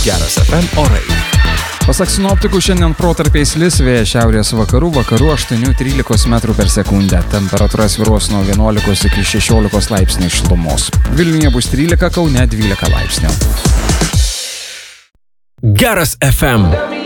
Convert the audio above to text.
Geras FM orai. Pasak sinoptikų, šiandien protarpiais lis, vėjas šiaurės vakarų 8-13 metrų per sekundę. Temperatūra svyruos nuo 11 iki 16 laipsnių šilumos. Vilniuje bus 13, Kaune 12 laipsnių. Geras FM.